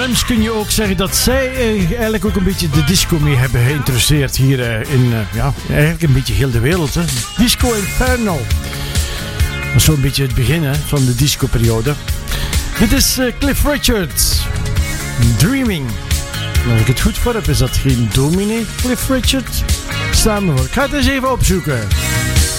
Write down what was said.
Rems kun je ook zeggen dat zij eigenlijk ook een beetje de disco mee hebben geïnteresseerd hier in, eigenlijk een beetje heel de wereld. Hè. Disco Inferno. Dat is zo'n beetje het begin van de disco-periode. Dit is Cliff Richard. Dreaming. Als ik het goed voor heb, is dat geen dominee Cliff Richard? Staan we voor. Ik ga het eens even opzoeken.